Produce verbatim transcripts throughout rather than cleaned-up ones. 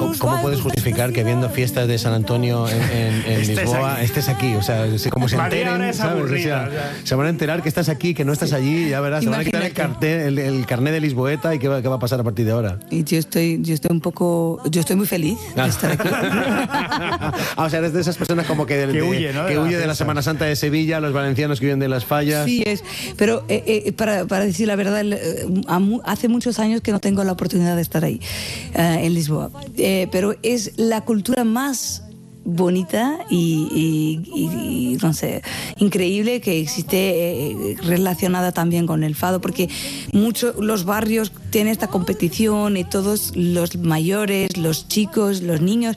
¿cómo puedes justificar que viendo fiestas de San Antonio en, en, en estés Lisboa aquí. estés aquí? O sea, como se María ahora enteren, es ¿sabes? aburrida, O sea, o sea. se van a enterar que estás aquí, que no estás allí, ya verás, se van a quitar el, cartel, el, el carnet de lisboeta y qué va, qué va a pasar a partir de ahora. Y yo estoy, yo estoy un poco, yo estoy muy feliz de estar aquí. Ah, o sea, eres de esas personas como que, de, Que de- huye, ¿no? que de huye la de la fiesta. Semana Santa de Sevilla, los valencianos que huyen de las fallas. Sí, es. Pero eh, eh, para, para decir la verdad, eh, a mu- hace muchos años que no tengo la oportunidad de estar ahí, eh, en Lisboa. Eh, pero es la cultura más bonita y, y- y- y, no sé, increíble que existe, eh, relacionada también con el fado, porque muchos los barrios tienen esta competición y todos los mayores, los chicos, los niños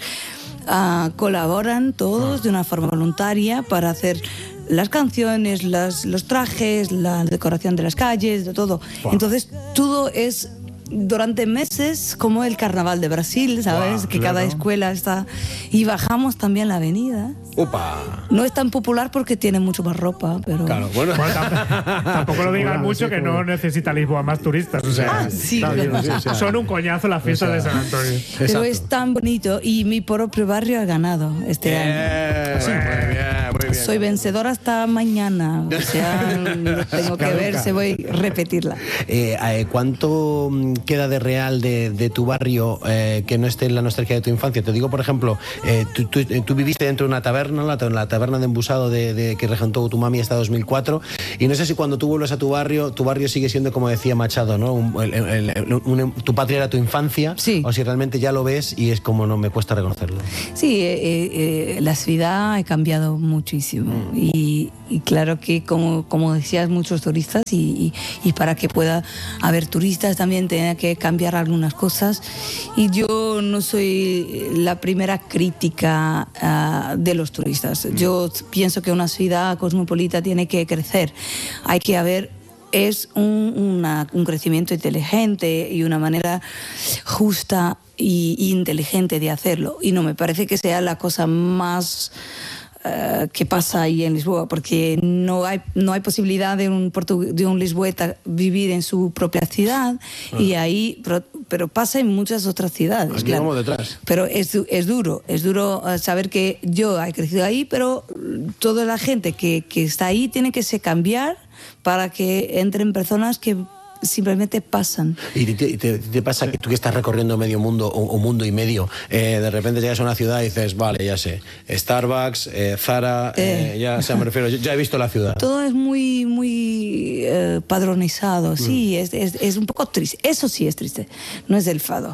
ah, colaboran todos de una forma voluntaria para hacer las canciones, las, los trajes, la decoración de las calles, de todo. Wow. Entonces todo es durante meses como el carnaval de Brasil, ¿sabes? Wow, que claro. cada escuela está... Y bajamos también la avenida. ¡Upa! No es tan popular porque tiene mucho más ropa, pero... Claro, bueno. Bueno, tamp- tampoco lo digan mucho, que no necesita Lisboa más turistas. O sea, Ah, sí, Está bien, claro. sí, o sea, son un coñazo las fiestas o sea, de San Antonio. Pero exacto. es tan bonito y mi propio barrio ha ganado este año. Bien, Sí. muy bien, muy bien. Soy vencedora hasta mañana, o sea, lo tengo que ver si voy a repetirla. Eh, eh, ¿Cuánto mm, queda de real de, de tu barrio eh, que no esté en la nostalgia de tu infancia? Te digo, por ejemplo, eh, tú, tú- eh, tú viviste dentro de una taberna, la, ta- la taberna de embusado de, de- que regentó tu mami hasta dos mil cuatro, y no sé si cuando tú vuelves a tu barrio, tu barrio sigue siendo, como decía Machado, ¿no? Un- el- el- el- un- tu patria era tu infancia, Sí. o si realmente ya lo ves y es como no me cuesta reconocerlo. Sí, eh, eh, eh, la ciudad ha cambiado muchísimo y, y claro que como, como decías, muchos turistas y, y- y para que pueda haber turistas también tiene que cambiar algunas cosas y yo no soy la primera crítica ah, de los turistas. Yo pienso que una ciudad cosmopolita tiene que crecer, hay que haber es un, una- un crecimiento inteligente y una manera justa y, y inteligente de hacerlo. Y no me parece que sea la cosa más eh, que pasa ahí en Lisboa, porque no hay, no hay posibilidad de un, portu- de un lisboeta vivir en su propia ciudad y ahí, pero, pero pasa en muchas otras ciudades. Aquí claro. vamos detrás. Pero es, du- es duro, es duro eh, saber que yo he crecido ahí, pero toda la gente que, que está ahí tiene que se cambiar para que entren personas que simplemente pasan. ¿Y te, te- te- te pasa que tú que estás recorriendo medio mundo o, o mundo y medio, eh, de repente llegas a una ciudad y dices, vale, ya sé, Starbucks, eh, Zara, eh, Eh. ya, o sea, me refiero, yo ya he visto la ciudad. Todo es muy, muy eh, padronizado, sí, es, es, es un poco triste. Eso sí es triste, no es del fado.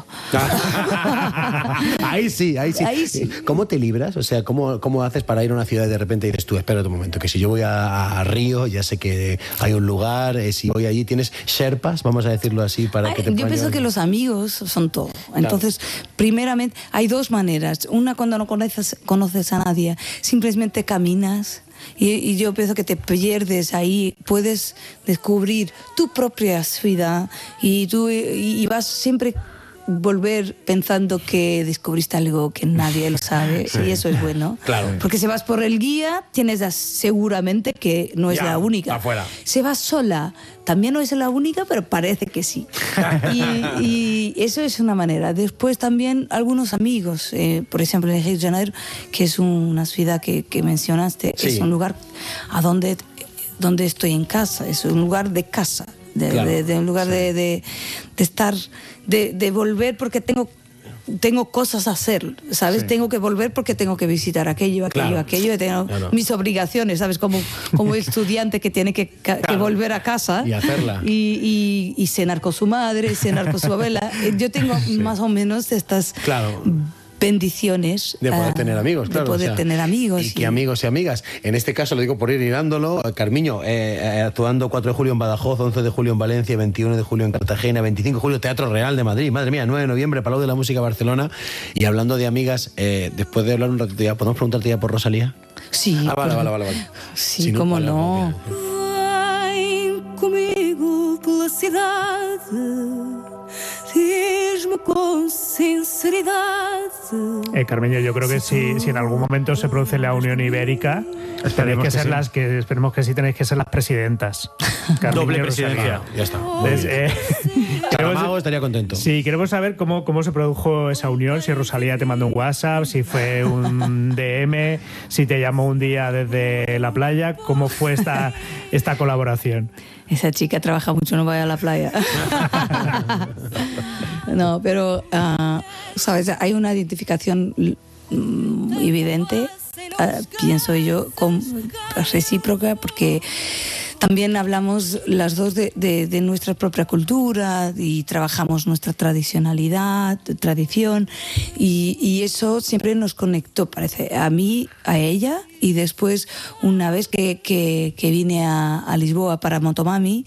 Ahí sí, ahí sí. Ahí sí. ¿Cómo te libras? O sea, ¿cómo, cómo haces para ir a una ciudad y de repente dices tú, espérate un momento, que si yo voy a, a Río, ya sé que hay un lugar, eh, si voy allí, tienes Sherpas, vamos a decirlo así, para Ay, que te yo puedan pienso llevar? que los amigos son todo. Entonces, primeramente, hay dos maneras. Una, cuando no conoces, conoces a nadie, simplemente caminas. Y, y yo pienso que te pierdes ahí, puedes descubrir tu propia ciudad y tú y, y vas siempre volver pensando que descubriste algo que nadie lo sabe y eso es bueno. Claro. Porque si vas por el guía, tienes a- seguramente que no es Ya, la única. afuera. Si vas sola, también no es la única, pero parece que sí. y, y eso es una manera. Después también algunos amigos, eh, por ejemplo en Río de Janeiro, que es una ciudad que, que mencionaste, Sí. es un lugar a donde, donde estoy en casa, es un lugar de casa, de, Claro, de- de un lugar sí. de, de, de estar, de, de volver porque tengo... Tengo cosas a hacer, ¿sabes? Sí. Tengo que volver porque tengo que visitar aquello, aquello, Claro. aquello, y tengo Claro. mis obligaciones, ¿sabes? Como, como estudiante que tiene que, ca- que Claro. volver a casa Y hacerla. y, y, y cenar con su madre, cenar con su abuela. Eh, Yo tengo más o menos estas Claro. bendiciones. De poder ah, tener amigos, claro. De poder o sea, tener amigos. Y sí. que amigos y amigas. En este caso lo digo por ir hilándolo. Carmiño, eh, eh, actuando cuatro de julio en Badajoz, once de julio en Valencia, veintiuno de julio en Cartagena, veinticinco de julio Teatro Real de Madrid. Madre mía, nueve de noviembre, Palau de la Música Barcelona. Y hablando de amigas, eh, después de hablar un ratito ya, ¿podemos preguntarte ya por Rosalía? Sí, Ah, vale, por- vale, vale. vale. Sí, Si cómo vale, no. Vem comigo pela cidade, diz-me com sinceridade. Eh, Carmeño, yo creo que si, si en algún momento se produce la Unión Ibérica, tenéis Esperemos que que ser sí. las que, esperemos que sí, tenéis que ser las presidentas. Carmeño Doble y Rosalía. presidencia. Ya está. Muy Entonces, bien. eh, Saramago estaría contento. Sí, queremos saber cómo, cómo se produjo esa unión, si Rosalía te mandó un WhatsApp, si fue un D M, si te llamó un día desde la playa, cómo fue esta, esta colaboración. Esa chica trabaja mucho, no vaya a la playa. No, pero, uh, ¿sabes? Hay una identificación mm, evidente, uh, pienso yo, con, recíproca, porque también hablamos las dos de, de, de nuestra propia cultura y trabajamos nuestra tradicionalidad, tradición, y, y eso siempre nos conectó, parece, a mí, a ella, y después, una vez que, que, que vine a, a Lisboa para Motomami,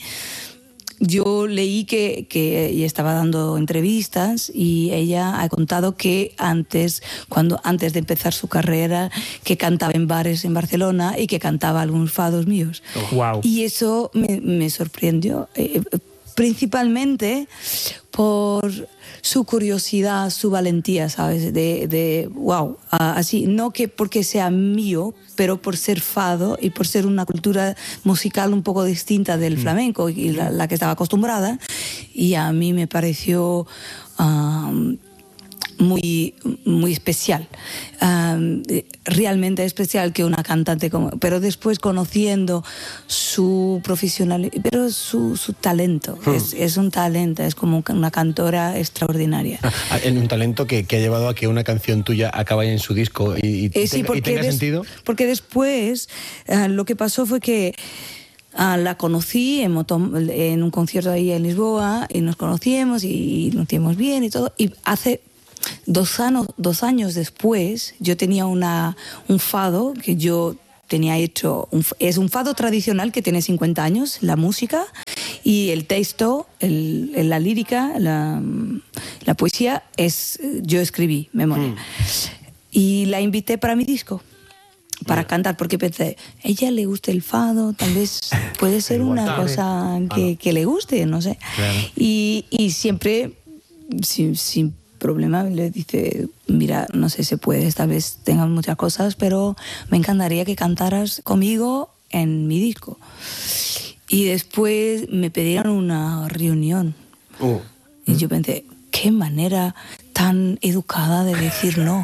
yo leí que, que ella estaba dando entrevistas y ella ha contado que antes, cuando, antes de empezar su carrera, que cantaba en bares en Barcelona y que cantaba algunos fados míos. Oh, wow. Y eso me, me sorprendió, eh, principalmente por su curiosidad, su valentía, ¿sabes? De, de wow, así, no que porque sea mío, pero por ser fado y por ser una cultura musical un poco distinta del flamenco y la, la que estaba acostumbrada, y a mí me pareció um, muy, muy especial, um, realmente especial que una cantante como, pero después conociendo su profesionalidad, pero su, su talento, hmm. es, es un talento, es como una cantora extraordinaria. Ah, en un talento que, que ha llevado a que una canción tuya acabe en su disco y, y, eh, sí, tenga, y tenga des, sentido. Porque después uh, lo que pasó fue que Uh, la conocí en, Motom, en un concierto ahí en Lisboa y nos conocíamos y, y nos hicimos bien y todo, y hace Dos, años, dos años después yo tenía una, un fado que yo tenía hecho, un, es un fado tradicional que tiene cincuenta años, la música y el texto, el, la lírica, la, la poesía, es, yo escribí, memoria. Mm. Y la invité para mi disco, para cantar, porque pensé, ella le gusta el fado, tal vez puede ser una cosa que, que le guste, no sé. Claro. Y, y siempre, sin, sin problema, le dice, mira, no sé si puedes, tal vez tengas muchas cosas, pero me encantaría que cantaras conmigo en mi disco. Y después me pidieron una reunión. Uh. Y yo pensé, qué manera tan educada de decir no.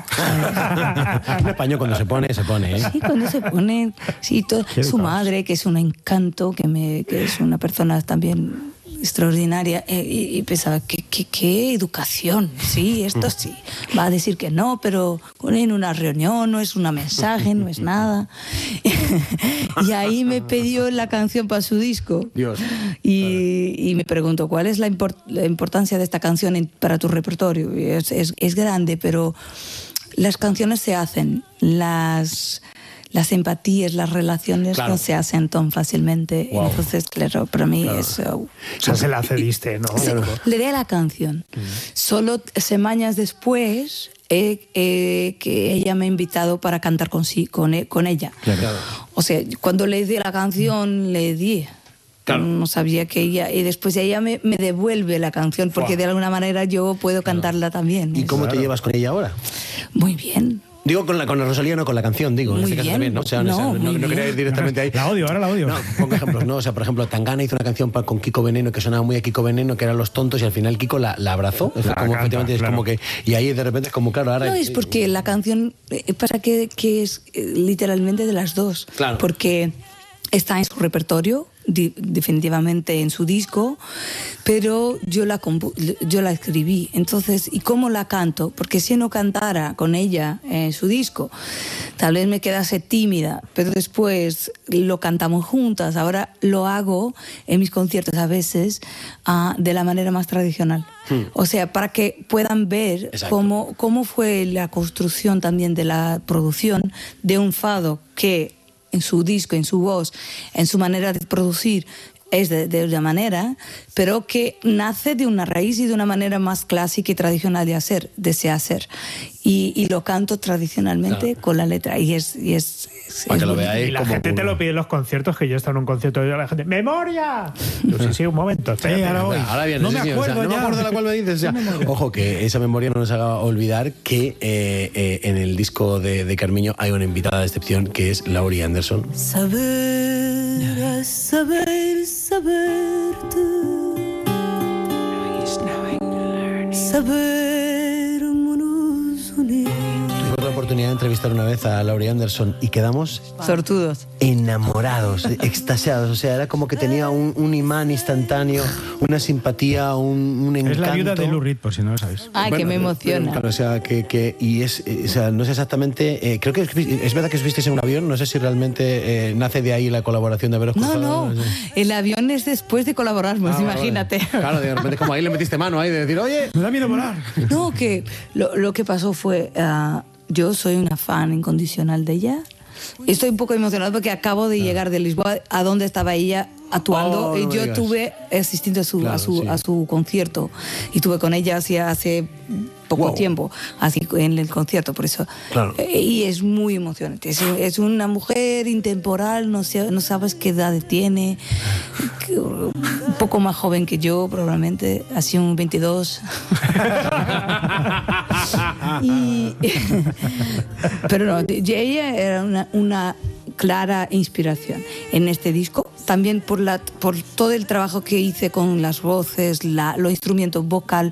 En español cuando se pone, se pone, ¿eh? Sí, cuando se pone. Sí, todo, su madre, que es un encanto, que, me, que es una persona también extraordinaria, eh, y, y pensaba, ¿qué, qué, qué educación? Sí, esto sí. Va a decir que no, pero en una reunión no es un mensaje, no es nada. Y ahí me pidió la canción para su disco. Dios. Y, y me preguntó, ¿cuál es la, import, la importancia de esta canción en, para tu repertorio? Es, es, es grande, pero las canciones se hacen, las... las empatías, las relaciones claro. no se hacen tan fácilmente. Wow. Entonces, claro, para mí claro. es... Uh, o sea, se la cediste, ¿no? Sí, claro. Le di la canción. Mm. Solo semanas después eh, eh, que ella me ha invitado para cantar con, sí, con, con ella. Claro. O sea, cuando le di la canción, mm. le di... Claro. No sabía que ella... Y después ella me, me devuelve la canción, porque wow. de alguna manera yo puedo claro. cantarla también. ¿Y cómo claro. te llevas con ella ahora? Muy bien. Digo con la, con la Rosalía, no con la canción, digo. Muy en este caso bien. también, ¿no? O sea, no, no, no, no quería ir directamente ahí. La odio, ahora la odio. No, pongo ejemplos, ¿no? O sea, por ejemplo, Tangana hizo una canción pa, con Kiko Veneno que sonaba muy a Kiko Veneno, que eran Los Tontos, y al final Kiko la, la abrazó. La como, canta, efectivamente, es claro. como que... Y ahí de repente es como, claro, ahora... No, es porque la canción pasa que, que es literalmente de las dos. Claro. Porque está en su repertorio, di, definitivamente en su disco, pero yo la, yo la escribí. Entonces, ¿y cómo la canto? Porque si no cantara con ella en su disco, tal vez me quedase tímida, pero después lo cantamos juntas. Ahora lo hago en mis conciertos a veces uh, de la manera más tradicional. Hmm. O sea, para que puedan ver cómo, cómo fue la construcción también de la producción de un fado que en su disco, en su voz, en su manera de producir, es de, de una manera, pero que nace de una raíz y de una manera más clásica y tradicional de hacer, de se hacer. Y, y lo canto tradicionalmente claro. con la letra. Y es... Y es, es, Para es que lo veáis. Y la como gente puro. te lo pide en los conciertos, que yo he estado en un concierto y la gente, ¡memoria! Yo, sí, sí, un momento. Sí, ahora, voy. ahora viene. No, sí, me sí, acuerdo, o sea, no me acuerdo de la cual me dices. O sea, ojo, que esa memoria no nos haga olvidar que eh, eh, en el disco de, de Carmiño hay una invitada de excepción que es Laurie Anderson. Saber, saber, saberte. sabermos unir. Tuve la oportunidad de entrevistar una vez a Laurie Anderson y quedamos Sortudos. enamorados, extasiados. O sea, era como que tenía un, un imán instantáneo, una simpatía, un, un encanto. Es la viuda de Lou Reed, por si no lo sabéis. Ay, Bueno, que me emociona. Claro, o sea, que, que y es, eh, o sea, no sé exactamente, eh, creo que es, es verdad que os visteis en un avión, no sé si realmente eh, nace de ahí la colaboración de haberos No, cruzado. no, el avión es después de colaborarnos, Ah, vale, imagínate. vale. Claro, de repente como ahí le metiste mano ahí de decir, oye, Me da miedo volar. No, que lo, lo que pasó fue, uh, yo soy una fan incondicional de ella. Estoy un poco emocionada porque acabo de llegar de Lisboa, a donde estaba ella actuando, Oh, no y me yo digas. estuve asistiendo a su, Claro, a su, sí. a su concierto, y estuve con ella hace, hace poco Wow. tiempo, así en el concierto, por eso. Claro. Eh, y es muy emocionante. Es, es una mujer intemporal, no, sé, no sabes qué edad tiene, que- un poco más joven que yo, probablemente, así un veintidós. Y, pero no, ella era una, una clara inspiración en este disco, también por, la, por todo el trabajo que hice con las voces, la, los instrumentos vocal,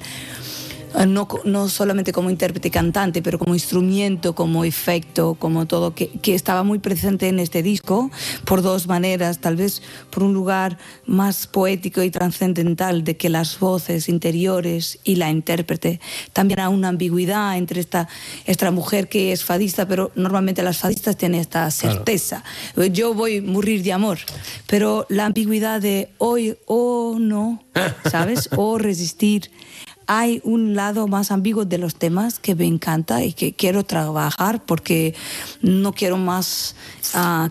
no, no solamente como intérprete y cantante, pero como instrumento, como efecto, como todo, que, que estaba muy presente en este disco, por dos maneras, tal vez por un lugar más poético y trascendental de que las voces interiores y la intérprete. También hay una ambigüedad entre esta, esta mujer que es fadista, pero normalmente las fadistas tienen esta certeza. Claro. Yo voy a morir de amor, pero la ambigüedad de hoy o no, ¿sabes? O resistir. Hay un lado más ambiguo de los temas que me encanta y que quiero trabajar porque no quiero más uh,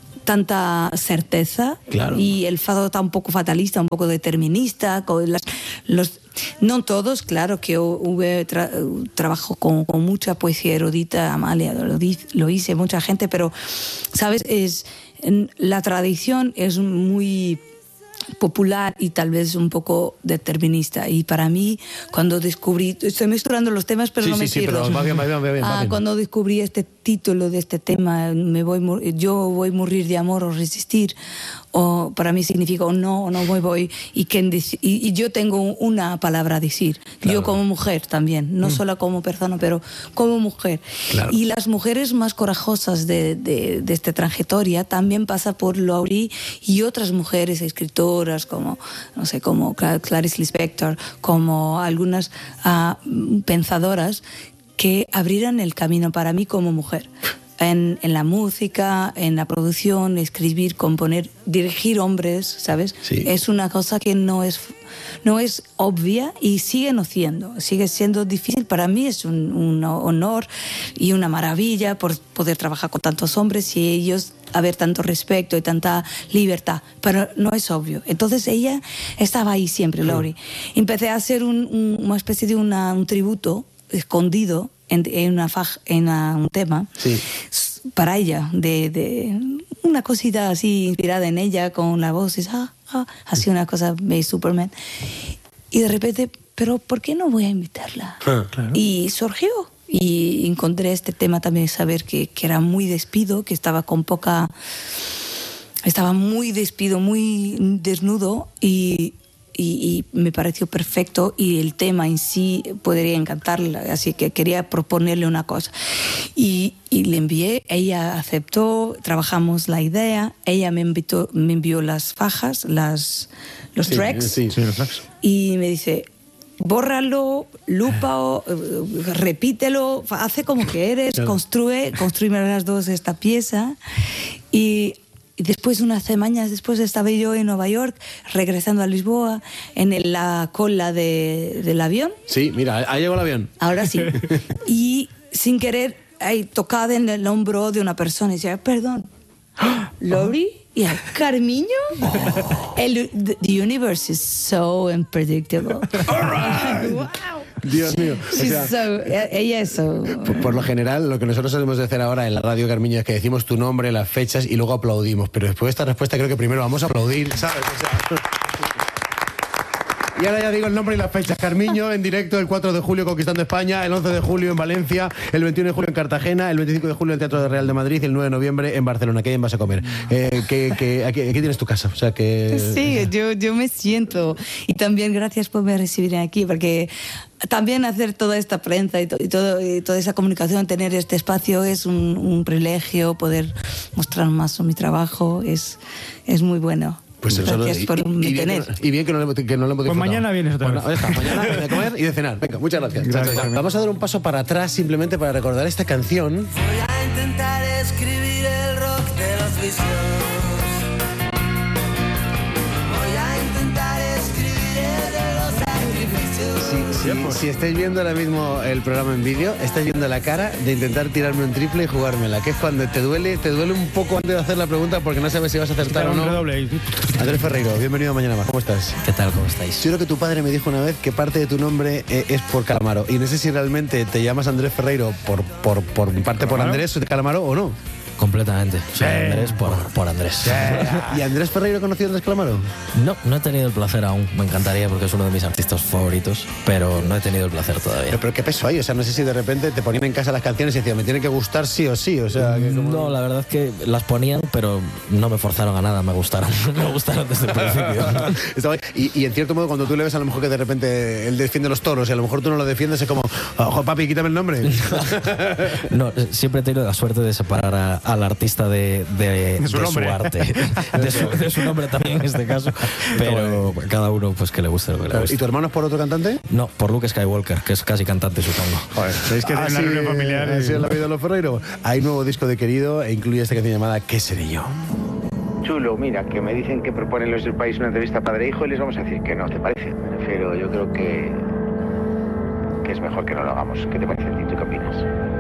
tanta certeza. Claro. Y el fado está un poco fatalista, un poco determinista. Con las, los, no todos, claro que hubo tra trabajo con, con mucha poesía erudita, Amalia lo, lo hice, mucha gente, pero, ¿sabes? Es, la tradición es muy popular y tal vez un poco determinista, y para mí cuando descubrí, estoy mezclando los temas pero sí, no sí, me sí, pierdo. pero va bien, va bien, va bien, va ah, bien. Cuando descubrí este título de este tema, me voy, yo voy a morir de amor o resistir, o para mí significa o no, o no voy, voy, y, que, y, y yo tengo una palabra a decir, claro. Yo como mujer también, no mm. solo como persona, pero como mujer. Claro. Y las mujeres más corajosas de, de, de esta trayectoria también pasa por Laurie y otras mujeres escritoras como, no sé, como Clarice Lispector, como algunas uh, pensadoras que abrieran el camino para mí como mujer. En, en la música, en la producción, escribir, componer, dirigir hombres, ¿sabes? Sí. Es una cosa que no es, no es obvia y sigue no siendo, sigue siendo difícil. Para mí es un, un honor y una maravilla por poder trabajar con tantos hombres y ellos haber tanto respeto y tanta libertad, pero no es obvio. Entonces ella estaba ahí siempre, Laurie. Empecé a hacer un, un, una especie de una, un tributo escondido en, en, una faj, en una, un tema sí. para ella, de, de una cosita así inspirada en ella, con la voz, ah, ah, así una cosa de Superman. Y de repente, pero ¿por qué no voy a invitarla? Ah, claro. Y surgió. Y encontré este tema también, saber que, que era muy despido, que estaba con poca... Estaba muy despido, muy desnudo, y... Y, y me pareció perfecto, y el tema en sí podría encantarle, así que quería proponerle una cosa. Y, y le envié, ella aceptó, trabajamos la idea, ella me, invitó, me envió las fajas, las, los sí, tracks, sí, sí, los tracks, y me dice, bórralo, lúpalo, repítelo, hace como que eres, claro. construye, construimos las dos esta pieza. Y Y después, unas semanas después, estaba yo en Nueva York, regresando a Lisboa, en el, la cola de, del avión. Sí, mira, ahí llegó el avión. Ahora sí. Y sin querer, ahí, tocada en el hombro de una persona, y decía, perdón, Laurie, y el Carmiño. Oh. El, the universe is so unpredictable. All right. Wow. Dios mío. O sea, so, ella es so... por, por lo general, lo que nosotros solemos hacer ahora en la radio, Carmiño, es que decimos tu nombre, las fechas y luego aplaudimos. Pero después de esta respuesta creo que primero vamos a aplaudir, ¿sabes? O sea... Y ahora ya digo el nombre y las fechas. Carmiño en directo el cuatro de julio conquistando España, el once de julio en Valencia, el veintiuno de julio en Cartagena, el veinticinco de julio en el Teatro de Real de Madrid y el nueve de noviembre en Barcelona. ¿Qué vas a comer? Eh, ¿qué, qué, aquí, aquí tienes tu casa? O sea que... Sí, yo, yo me siento. Y también gracias por me recibir aquí, porque también hacer toda esta prensa y, to, y, todo, y toda esa comunicación, tener este espacio es un, un privilegio, poder mostrar más mi trabajo es, es muy bueno. Pues gracias y, por y, y, bien, y bien que no le, que no le hemos disfrutado. Pues mañana vienes otra vez. Bueno, está, mañana de comer y de cenar. Venga, muchas gracias. Gracias. Chao, chao. Vamos a dar un paso para atrás simplemente para recordar esta canción. Voy a intentar escribir el rock de los vicios. Voy a intentar escribir el de los sacrificios. Si, si, si estáis viendo ahora mismo el programa en vídeo, estáis viendo la cara de intentar tirarme un triple y jugármela, que es cuando te duele, te duele un poco antes de hacer la pregunta porque no sabes si vas a acertar o no. Andrés Ferreiro, bienvenido a Mañana Más. ¿Cómo estás? ¿Qué tal? ¿Cómo estáis? Yo creo que tu padre me dijo una vez que parte de tu nombre eh, es por Calamaro. Y no sé si realmente te llamas Andrés Ferreiro por, por, por parte por Andrés de Calamaro o no. Completamente. Soy Andrés por, por Andrés. ¿Y Andrés Ferreiro conoció a Andrés Calamaro? No, no he tenido el placer aún. Me encantaría porque es uno de mis artistas favoritos, pero no he tenido el placer todavía. Pero, pero qué peso hay, o sea, no sé si de repente te ponían en casa las canciones y decían, me tienen que gustar sí o sí, o sea... Que como... No, la verdad es que las ponían, pero no me forzaron a nada, me gustaron. Me gustaron desde el principio. y, y en cierto modo, cuando tú le ves a lo mejor que de repente él defiende los toros y a lo mejor tú no lo defiendes, es como, ojo, papi, quítame el nombre. No, siempre he tenido la suerte de separar a, al artista de De, de, de, su, de su arte, de su, de su nombre también en este caso, pero cada uno pues que le guste lo que le guste. ¿Y tu hermano es por otro cantante? No, por Luke Skywalker, que es casi cantante, supongo. Joder, ¿sabéis que ah, tiene una reunión familiar? Así es la vida de los Ferreiro. Hay nuevo disco de Querido e incluye esta canción llamada ¿Qué seré yo? Chulo, mira, que me dicen que proponen los del país una entrevista padre-hijo y les vamos a decir que no, ¿te parece? Me refiero, yo creo que, que es mejor que no lo hagamos. ¿Qué te parece? ¿Tú qué opinas?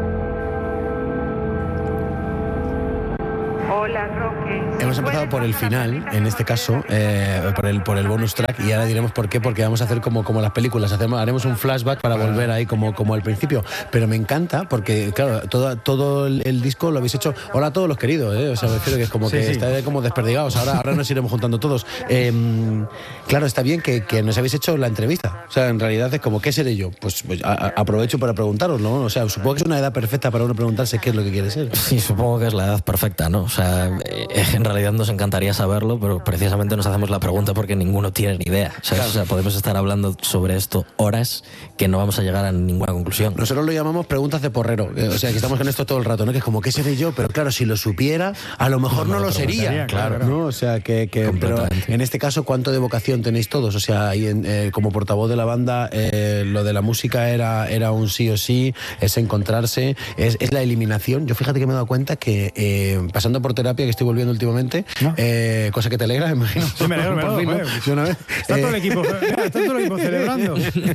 Hola, Roque. Hemos empezado por el final, en este caso, eh, por el por el bonus track, y ahora diremos por qué, porque vamos a hacer como, como las películas, hacemos, haremos un flashback para volver ahí como, como al principio. Pero me encanta porque, claro, todo, todo el, el disco lo habéis hecho, hola a todos los queridos, ¿eh? O sea, me refiero que es como sí, que sí. Está como desperdigados, ahora, ahora nos iremos juntando todos. Eh, claro, está bien que, que nos habéis hecho la entrevista, o sea, en realidad es como, ¿qué seré yo? Pues, pues a, a, aprovecho para preguntaros, ¿no? O sea, supongo que es una edad perfecta para uno preguntarse qué es lo que quiere ser. Sí, supongo que es la edad perfecta, ¿no? O sea, en realidad nos encantaría saberlo, pero precisamente nos hacemos la pregunta porque ninguno tiene ni idea. O sea, claro. O sea, podemos estar hablando sobre esto horas que no vamos a llegar a ninguna conclusión. Nosotros lo llamamos preguntas de porrero. O sea, que estamos con esto todo el rato, ¿no? Que es como, ¿qué seré yo? Pero claro, si lo supiera, a lo mejor no, no lo, lo sería. Claro, ¿no? O sea, que... que pero en este caso, ¿cuánto de vocación tenéis todos? O sea, ahí en, eh, como portavoz de la banda, eh, lo de la música era, era un sí o sí, es encontrarse, es, es la eliminación. Yo fíjate que me he dado cuenta que eh, pasando por terapia, que estoy volviendo últimamente, ¿no? eh, cosa que te alegra, me imagino. Sí, me alegro, me alegro. Bueno, ¿sí, una vez? Está, eh, todo el equipo, está todo el equipo celebrando.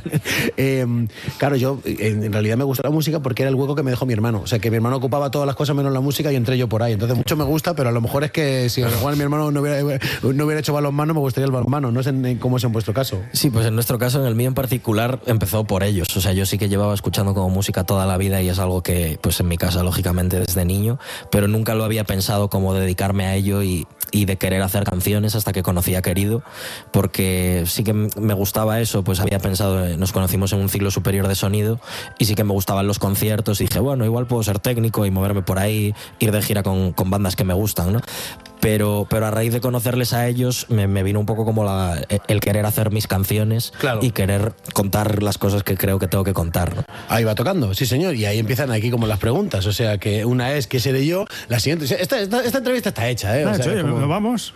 eh, claro, yo en realidad me gusta la música porque era el hueco que me dejó mi hermano. O sea, que mi hermano ocupaba todas las cosas menos la música y entré yo por ahí. Entonces, mucho me gusta, pero a lo mejor es que si igual mi hermano no hubiera, no hubiera hecho balonmano, me gustaría el balonmano. No sé cómo es en vuestro caso. Sí, pues en nuestro caso, en el mío en particular, empezó por ellos. O sea, yo sí que llevaba escuchando como música toda la vida y es algo que, pues en mi casa, lógicamente, desde niño, pero nunca lo había pensado como dedicarme a ello y, y de querer hacer canciones hasta que conocí a Querido, porque sí que me gustaba eso, pues había pensado, nos conocimos en un ciclo superior de sonido y sí que me gustaban los conciertos y dije, bueno, igual puedo ser técnico y moverme por ahí, ir de gira con, con bandas que me gustan, ¿no? Pero, pero a raíz de conocerles a ellos me, me vino un poco como la, el querer hacer mis canciones, claro, y querer contar las cosas que creo que tengo que contar, ¿no? Ahí va tocando, sí señor, y ahí empiezan aquí como las preguntas, o sea que una es ¿qué seré yo? La siguiente, esta, esta, esta entrevista está hecha, ¿eh? O ah, sea, oye, como... nos vamos.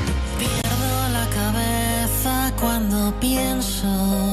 Pierdo la cabeza cuando pienso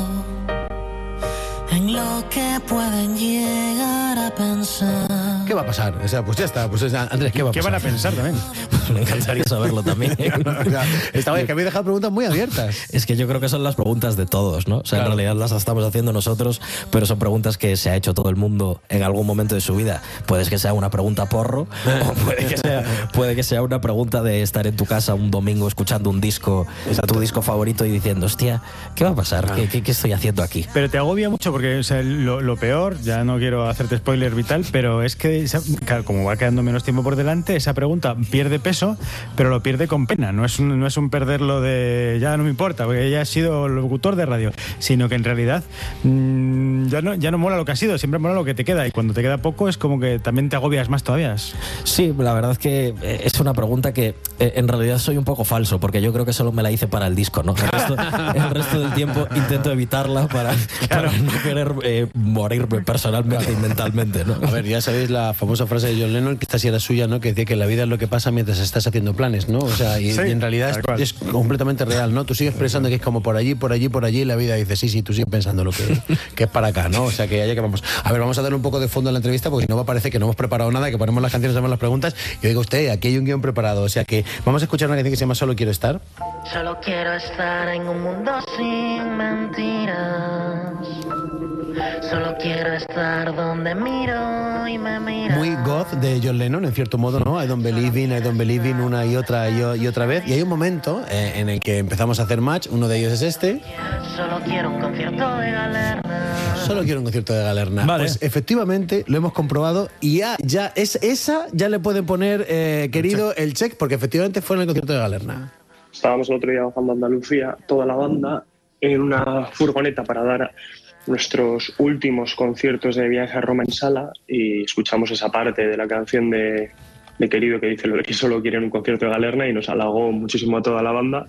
en lo que pueden llegar a pensar. ¿Qué va a pasar? O sea, pues ya está. Pues Andrés, ¿qué va a ¿Qué pasar? van a pensar también? Pues me encantaría saberlo también. O sea, esta vez que habéis dejado preguntas muy abiertas. Es que yo creo que son las preguntas de todos, ¿no? O sea, claro, en realidad las estamos haciendo nosotros, pero son preguntas que se ha hecho todo el mundo en algún momento de su vida. Puede que sea una pregunta porro, o puede que sea, puede que sea una pregunta de estar en tu casa un domingo escuchando un disco, tu disco favorito y diciendo, hostia, ¿qué va a pasar? ¿Qué, qué, qué estoy haciendo aquí? Pero te agobia mucho porque, o sea, lo, lo peor, ya no quiero hacerte spoiler vital, pero es que, claro, como va quedando menos tiempo por delante, esa pregunta pierde peso eso, pero lo pierde con pena. No es un, no es un perderlo de ya no me importa, porque ya he sido locutor de radio, sino que en realidad mmm, ya, no, ya no mola lo que has sido, siempre mola lo que te queda, y cuando te queda poco es como que también te agobias más todavía. Sí, la verdad es que es una pregunta que en realidad soy un poco falso, porque yo creo que solo me la hice para el disco, ¿no? El resto, el resto del tiempo intento evitarla para, claro. para no querer eh, morirme personalmente y mentalmente, ¿no? A ver, ya sabéis la famosa frase de John Lennon, que esta sí era suya, ¿no? Que decía que la vida es lo que pasa mientras estás haciendo planes, ¿no? O sea, y, sí, y en realidad es, es completamente real, ¿no? Tú sigues pensando que es como por allí, por allí, por allí, y la vida dice, sí, sí, tú sigues pensando lo que, que es para acá, ¿no? O sea, que allá que vamos. A ver, vamos a darle un poco de fondo a la entrevista, porque si no va a parecer que no hemos preparado nada, que ponemos las canciones, hacemos las preguntas, y oiga usted, aquí hay un guión preparado, o sea que vamos a escuchar una canción que se llama Solo quiero estar. Solo quiero estar en un mundo sin mentiras. Solo quiero estar donde miro y me mira. Muy goth de John Lennon, en cierto modo, ¿no? I don't believe in, I don't believe in, una y otra y, y otra vez. Y hay un momento eh, en el que empezamos a hacer match, uno de ellos es este. Solo quiero un concierto de Galerna. Solo quiero un concierto de Galerna. Vale. Pues efectivamente lo hemos comprobado y ya, ya es, esa ya le pueden poner, eh, querido, el check. el check, porque efectivamente fue en el concierto de Galerna. Estábamos el otro día bajando a Andalucía, toda la banda, en una furgoneta para dar nuestros últimos conciertos de Viaje a Roma en sala, y escuchamos esa parte de la canción de, de Querido que dice lo de que solo quieren un concierto de Galerna, y nos halagó muchísimo a toda la banda.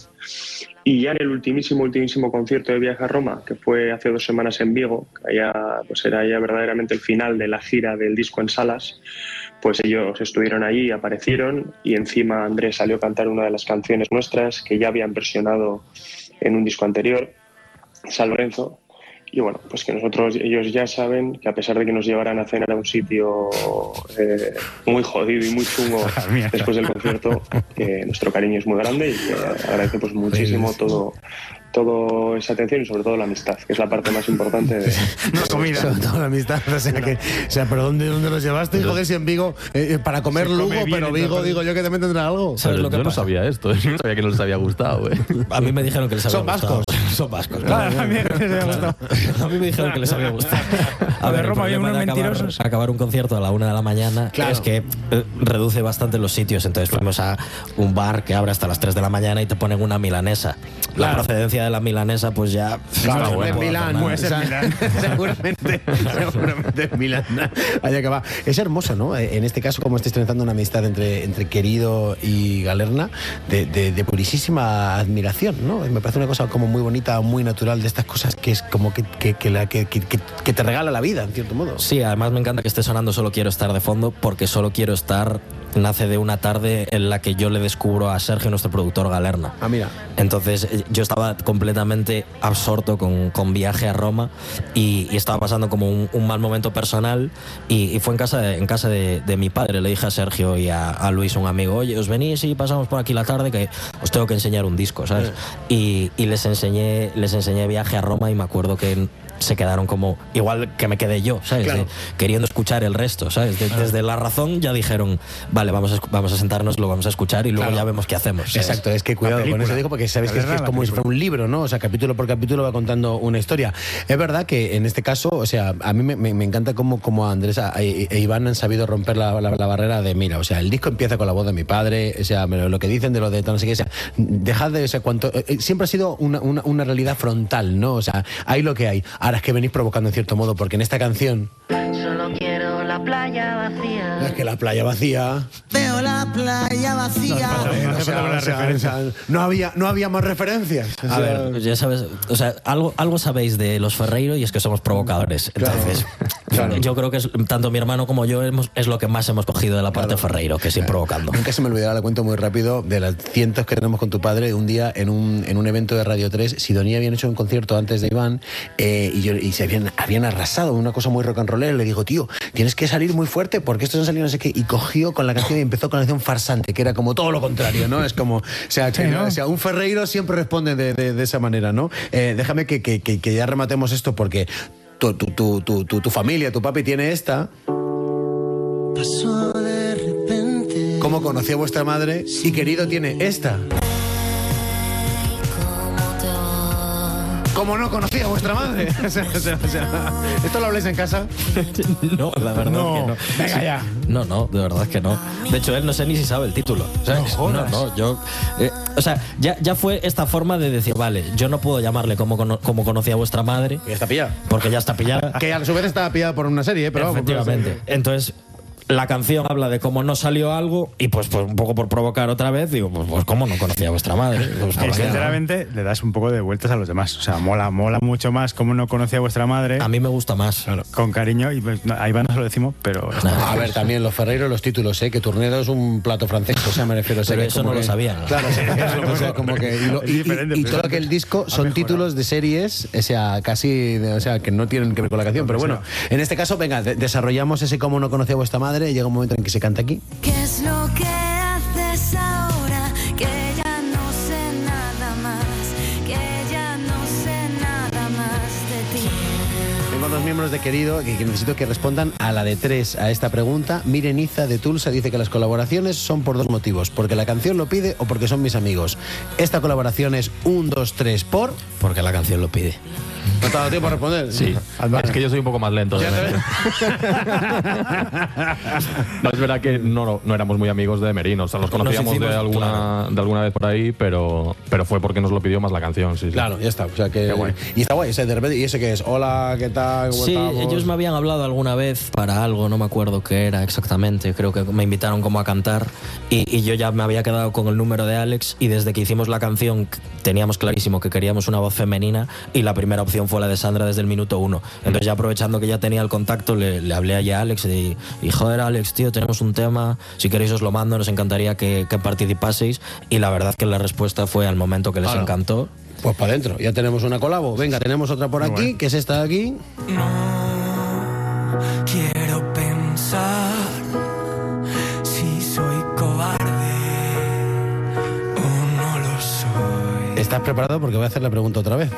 Y ya en el ultimísimo, ultimísimo concierto de Viaje a Roma, que fue hace dos semanas en Vigo, que ya, pues era ya verdaderamente el final de la gira del disco en salas, pues ellos estuvieron allí, aparecieron, y encima Andrés salió a cantar una de las canciones nuestras que ya habían versionado en un disco anterior, San Lorenzo. Y bueno, pues que nosotros, ellos ya saben que a pesar de que nos llevaran a cenar a un sitio eh, muy jodido y muy chungo después del concierto, que nuestro cariño es muy grande y que agradece pues muchísimo todo, toda esa atención y sobre todo la amistad, que es la parte más importante de... No, comida. Sobre todo la amistad, o sea, que, o sea ¿pero dónde, dónde los llevaste? Hijo, que si en Vigo, eh, para comer Lugo, pero Vigo, digo yo que también tendrá algo. ¿Sabes lo que yo pasa? No sabía esto, yo no sabía que no les había gustado, eh. A mí me dijeron que les había Son gustado. vascos. Son vascos. Claro, a mí les había gustado. A mí me dijeron que les había gustado. A ver, Roma, había unos acabar, mentirosos. Acabar un concierto a la una de la mañana, claro, es que eh, reduce bastante los sitios. Entonces fuimos a un bar que abre hasta las tres de la mañana y te ponen una milanesa. La claro. procedencia de la milanesa, pues ya... Claro, no en Milán, puede ser Milán. Seguramente, seguramente en Milán. Allá que va. Es hermoso, ¿no? En este caso, como estáis trazando una amistad entre, entre Querido y Galerna, de, de, de purísima admiración, ¿no? Me parece una cosa como muy bonita, muy natural, de estas cosas que es como que, que, que, la, que, que, que te regala la vida, en cierto modo. Sí, además me encanta que esté sonando Solo quiero estar de fondo, porque Solo quiero estar nace de una tarde en la que yo le descubro a Sergio, nuestro productor, Galerna. Ah, mira. Entonces yo estaba completamente absorto con, con Viaje a Roma y, y estaba pasando como un, un mal momento personal y, y fue en casa, de, en casa de, de mi padre. Le dije a Sergio y a, a Luis, un amigo, oye, os venís y pasamos por aquí la tarde que os tengo que enseñar un disco, ¿sabes? Y, y les enseñé, les enseñé Viaje a Roma y me acuerdo que se quedaron como, igual que me quedé yo, ¿sabes? Claro. De, queriendo escuchar el resto, ¿sabes? De, desde La Razón ya dijeron, vale, vamos a, vamos a sentarnos, lo vamos a escuchar y luego claro. ya vemos qué hacemos, ¿sabes? Exacto, es que cuidado con eso digo, porque sabes que es, que es como si fuera un libro, ¿no? O sea, capítulo por capítulo va contando una historia. Es verdad que en este caso, o sea, a mí me, me, me encanta cómo, cómo Andrés e, e Iván han sabido romper la, la, la barrera de, mira, o sea, el disco empieza con la voz de mi padre, o sea, lo que dicen de lo de no sé qué, o sea, dejad de, o sea, cuanto, eh, siempre ha sido una, una, una realidad frontal, ¿no? O sea, hay lo que hay. Ahora es que venís provocando en cierto modo, porque en esta canción solo quiero la playa vacía. Es que la playa vacía. Veo la playa vacía. No, no, no, o sea, o sea, o sea, no había no había más referencias. O sea, a ver, pues ya sabes, o sea, algo algo sabéis de los Ferreiro y es que somos provocadores. Entonces, claro, claro. yo creo que es, tanto mi hermano como yo hemos, es lo que más hemos cogido de la parte claro. Ferreiro, que es ir claro. provocando. Nunca se me olvidará, la cuento muy rápido, de las cientos que tenemos con tu padre. Un día en un, en un evento de Radio tres, Sidonia habían hecho un concierto antes de Iván eh, y, yo, y se habían, habían arrasado, una cosa muy rock and rollera. Le digo, tío, tienes que salir muy fuerte porque estos han salido no sé qué. Y cogió con la canción y empezó con la canción Farsante, que era como todo lo contrario, ¿no? Es como, o sea, que, sí, ¿no? O sea, un Ferreiro siempre responde de, de, de esa manera, ¿no? Eh, déjame que, que, que, que ya rematemos esto porque tu, tu, tu, tu, tu, tu familia, tu papi tiene esta. Pasó de repente. ¿Cómo conoció a vuestra madre? Y Querido tiene esta. ¿Cómo como no conocía a vuestra madre. O sea, o sea, o sea, ¿esto lo habláis en casa? No, la verdad No. es que no. Venga ya. No, no, de verdad que no. De hecho, él no sé ni si sabe el título. O sea, No jodas. no, no, yo... eh, o sea, ya, ya fue esta forma de decir, vale, yo no puedo llamarle como, cono- como conocía a vuestra madre. Ya está pillada. Porque ya está pillada. Que a su vez está pillada por una serie, ¿eh? Pero vamos, Efectivamente. Entonces, la canción habla de cómo no salió algo y pues, pues un poco por provocar otra vez, digo, pues, pues cómo no conocía a vuestra madre. Pues, Y pues, sinceramente le das un poco de vueltas a los demás. O sea, mola, mola mucho más como no conocía a vuestra madre. A mí me gusta más. Con cariño, y pues, no, ahí van, no se lo decimos, pero... A ver, también los Ferreiro, los títulos, ¿eh? Que Turnero es un plato francés, o sea, me refiero. Pero que eso como no lo que- sabían. Claro, sí, eso lo- o sea, como que... Y, lo- y- Es diferente, y- y pero todo que el disco ha son mejorado. títulos de series, o sea, casi, de- o sea, que no tienen que ver con la canción. Pero bueno, en este caso, venga, de- desarrollamos ese cómo no conocía a vuestra madre y llega un momento en que se canta aquí. ¿Qué es lo que haces ahora? Que ya no sé nada más, que ya no sé nada más de ti. Tengo dos miembros de Querido que, que necesito que respondan a la de tres a esta pregunta. Mireniza de Tulsa dice que las colaboraciones son por dos motivos, porque la canción lo pide o porque son mis amigos. Esta colaboración es un, dos, tres por... Porque la canción lo pide. ¿No te ha dado tiempo a responder? Sí, es que yo soy un poco más lento. de mente. No, es verdad que no, no, no éramos muy amigos de Merino, o sea, los conocíamos hicimos, de, alguna, claro. de alguna vez por ahí, pero, pero fue porque nos lo pidió más la canción. Sí, sí. Claro, ya está. O sea que... Qué guay. Y está guay, o sea, de repente, ¿y ese qué es? Hola, ¿qué tal? ¿Cómo Sí, estamos? ellos me habían hablado alguna vez para algo, no me acuerdo qué era exactamente, creo que me invitaron como a cantar y, y yo ya me había quedado con el número de Alex y desde que hicimos la canción teníamos clarísimo que queríamos una voz femenina y la primera opción fue la de Sandra desde el minuto uno. Entonces ya aprovechando que ya tenía el contacto le, le hablé allí a Alex y, y joder Alex, tío, tenemos un tema, si queréis os lo mando, nos encantaría que, que participaseis y la verdad que la respuesta fue al momento que les Claro. encantó. Pues para adentro, ya tenemos una colabo. Venga, tenemos otra por aquí, que es esta de aquí. No quiero pensar si soy cobarde o no lo soy. ¿Estás preparado? Porque voy a hacer la pregunta otra vez.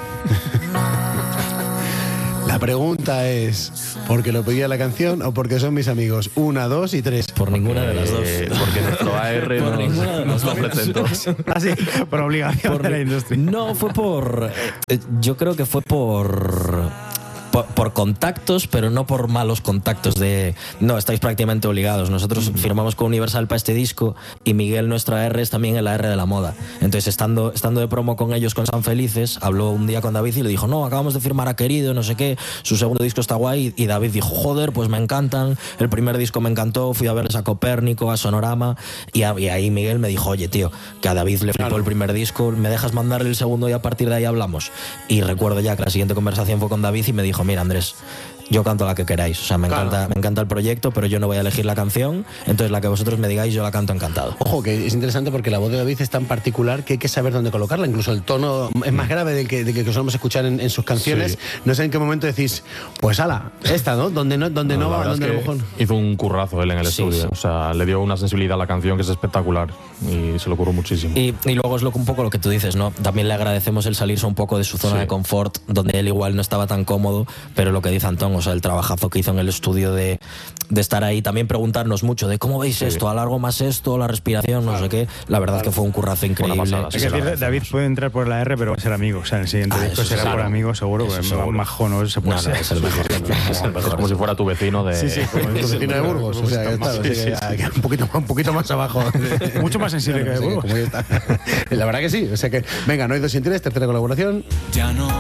La pregunta es, ¿porque lo pedía la canción o porque son mis amigos? Una, dos y tres. Por ninguna de las dos. Eh, porque nuestro A R Por nos, ninguna de nos las lo dos. presentó. Así, por obligación Por de la mi- industria. No, fue por... eh, Yo creo que fue por... Por, por contactos, pero no por malos contactos de... No, estáis prácticamente obligados. Nosotros firmamos con Universal para este disco y Miguel, nuestra R, es también el A R de la moda. Entonces, estando, estando de promo con ellos, con San Felices, habló un día con David y le dijo, no, acabamos de firmar a Querido, no sé qué, su segundo disco está guay. Y David dijo, joder, pues me encantan, el primer disco me encantó, fui a verles a Copérnico, a Sonorama, y, a- y ahí Miguel me dijo, oye, tío, que a David le flipó el primer disco, ¿me dejas mandarle el segundo y a partir de ahí hablamos? Y recuerdo ya que la siguiente conversación fue con David y me dijo, mira, Andrés, yo canto la que queráis, o sea, me, Claro. encanta, me encanta el proyecto, pero yo no voy a elegir la canción, entonces la que vosotros me digáis yo la canto encantado. Ojo, que es interesante porque la voz de David es tan particular que hay que saber dónde colocarla. Incluso el tono es más grave del que, del que solemos escuchar en, en sus canciones. Sí. No sé en qué momento decís, pues ala, esta, ¿no? Donde no, donde no, la va, verdad es donde a lo que mejor. hizo un currazo él en el Sí, estudio. sí. O sea, le dio una sensibilidad a la canción que es espectacular y se lo curró muchísimo. Y, y luego es lo, que- un poco lo que tú dices, ¿no? También le agradecemos el salirse un poco de su zona Sí. de confort, donde él igual no estaba tan cómodo, pero lo que dice Antón, o sea, el trabajazo que hizo en el estudio de, de estar ahí, también preguntarnos mucho de cómo veis esto, alargo más esto, la respiración, no sé qué. La verdad que fue un currazo increíble. pasada, Hay que decir, David puede entrar por la R, pero va a ser amigo. O sea, en el siguiente Ah, disco eso será claro. por amigo, seguro. Eso Porque seguro. más jono se puede No, no, ser. es el mejor. Es el Es mejor. como si fuera tu vecino de... Sí, sí, como Tu vecino de Burgos, o sea, que, está, o sea, que- Sí, sí, que un, poquito, un poquito más abajo. Mucho más sensible que de O sea, Burgos. como ya está. La verdad que sí. O sea que, venga, no hay dos sin tres, tercera colaboración. Ya no